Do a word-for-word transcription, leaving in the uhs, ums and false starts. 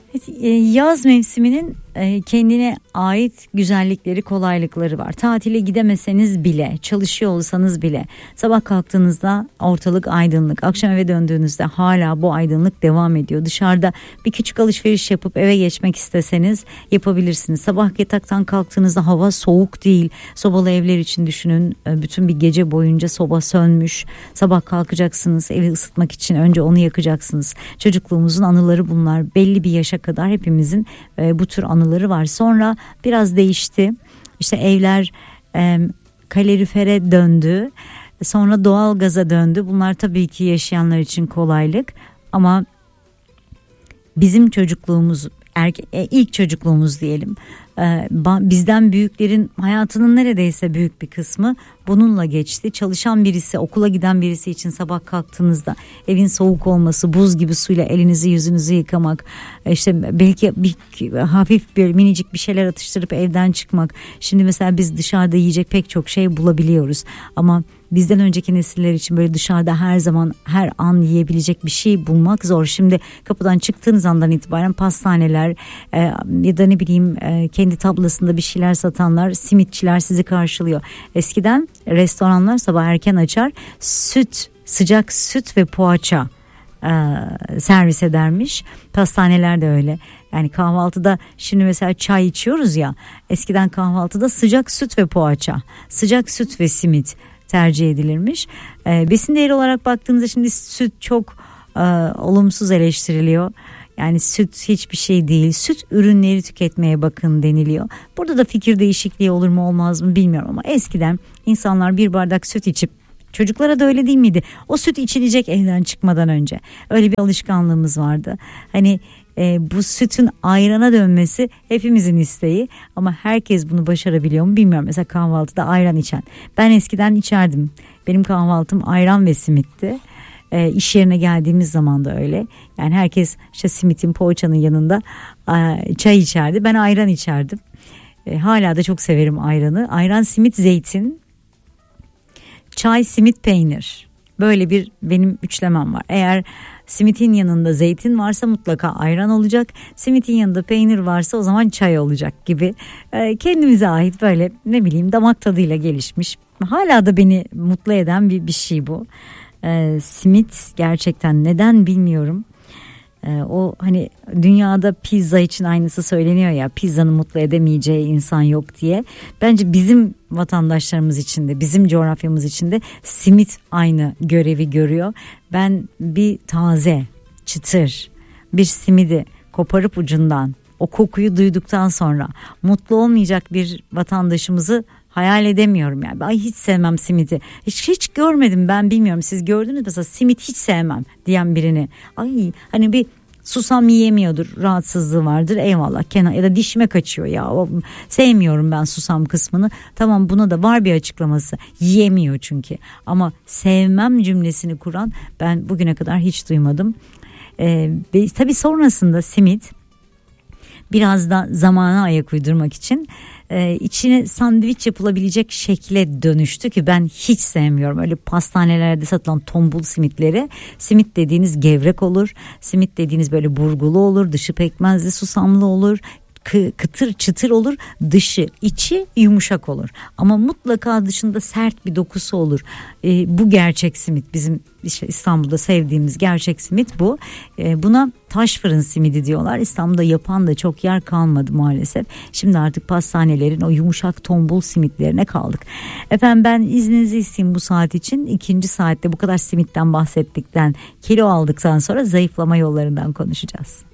Yaz mevsiminin kendine ait güzellikleri, kolaylıkları var. Tatile gidemeseniz bile, çalışıyor olsanız bile sabah kalktığınızda ortalık aydınlık. Akşam eve döndüğünüzde hala bu aydınlık devam ediyor. Dışarıda bir küçük alışveriş yapıp eve geçmek isteseniz yapabilirsiniz. Sabah yataktan kalktığınızda hava soğuk değil. Sobalı evler için düşünün. Bütün bir gece boyunca soba sönmüş. Sabah kalkacaksınız, evi ısıtmak için önce onu yakacaksınız. Çocukluğumuzun anıları bunlar. Belli bir yaşa kadar hepimizin e, bu tür anıları var. Sonra biraz değişti. İşte evler e, kalorifere döndü. Sonra doğalgaza döndü. Bunlar tabii ki yaşayanlar için kolaylık. Ama bizim çocukluğumuz, erke, e, ilk çocukluğumuz diyelim. E, bizden büyüklerin hayatının neredeyse büyük bir kısmı bununla geçti. Çalışan birisi, okula giden birisi için sabah kalktığınızda evin soğuk olması, buz gibi suyla elinizi yüzünüzü yıkamak, işte belki bir hafif bir minicik bir şeyler atıştırıp evden çıkmak. Şimdi mesela biz dışarıda yiyecek pek çok şey bulabiliyoruz ama bizden önceki nesiller için böyle dışarıda her zaman her an yiyebilecek bir şey bulmak zor. Şimdi kapıdan çıktığınız andan itibaren pastaneler e, ya da ne bileyim e, kendi tablasında bir şeyler satanlar, simitçiler sizi karşılıyor. Eskiden restoranlar sabah erken açar, süt, sıcak süt ve poğaça e, servis edermiş. Pastaneler de öyle. Yani kahvaltıda şimdi mesela çay içiyoruz ya, eskiden kahvaltıda sıcak süt ve poğaça, sıcak süt ve simit tercih edilirmiş. E, besin değeri olarak baktığınızda şimdi süt çok e, olumsuz eleştiriliyor. Yani süt hiçbir şey değil. Süt ürünleri tüketmeye bakın deniliyor. Burada da fikir değişikliği olur mu olmaz mı bilmiyorum ama eskiden insanlar bir bardak süt içip, çocuklara da öyle değil miydi? O süt içilecek evden çıkmadan önce. Öyle bir alışkanlığımız vardı. Hani e, bu sütün ayrana dönmesi hepimizin isteği ama herkes bunu başarabiliyor mu bilmiyorum. Mesela kahvaltıda ayran içen. Ben eskiden içerdim. Benim kahvaltım ayran ve simitti. E, iş yerine geldiğimiz zaman da öyle. Yani herkes işte simitin, poğaçanın yanında e, çay içerdi. Ben ayran içerdim. E, hala da çok severim ayranı. Ayran, simit, zeytin, çay, simit, peynir. Böyle bir benim üçlemem var. Eğer simitin yanında zeytin varsa mutlaka ayran olacak. Simitin yanında peynir varsa o zaman çay olacak gibi. E, kendimize ait böyle ne bileyim damak tadıyla gelişmiş. Hala da beni mutlu eden bir, bir şey bu. Ee, simit gerçekten neden bilmiyorum. Ee, o hani dünyada pizza için aynısı söyleniyor ya, pizzanın mutlu edemeyeceği insan yok diye. Bence bizim vatandaşlarımız için de, bizim coğrafyamız için de simit aynı görevi görüyor. Ben bir taze, çıtır bir simidi koparıp ucundan o kokuyu duyduktan sonra mutlu olmayacak bir vatandaşımızı hayal edemiyorum yani. Ay hiç sevmem simidi. Hiç hiç görmedim, ben bilmiyorum. Siz gördünüz mü mesela simit hiç sevmem diyen birini. Ay hani bir susam yiyemiyordur, rahatsızlığı vardır. Eyvallah, kenar ya da dişime kaçıyor ya. O, sevmiyorum ben susam kısmını. Tamam, buna da var bir açıklaması. Yiyemiyor çünkü. Ama sevmem cümlesini kuran ben bugüne kadar hiç duymadım. Ee, ve tabii sonrasında simit biraz da zamana ayak uydurmak için e, içine sandviç yapılabilecek şekle dönüştü ki ben hiç sevmiyorum öyle pastanelerde satılan tombul simitleri. Simit dediğiniz gevrek olur, simit dediğiniz böyle burgulu olur, dışı pekmezli susamlı olur, kıtır çıtır olur, dışı içi yumuşak olur ama mutlaka dışında sert bir dokusu olur. E, bu gerçek simit, bizim işte İstanbul'da sevdiğimiz gerçek simit bu. E, buna taş fırın simidi diyorlar. İstanbul'da yapan da çok yer kalmadı maalesef. Şimdi artık pastanelerin o yumuşak tombul simitlerine kaldık. Efendim ben izninizi isteyeyim bu saat için. İkinci saatte bu kadar simitten bahsettikten, kilo aldıktan sonra zayıflama yollarından konuşacağız.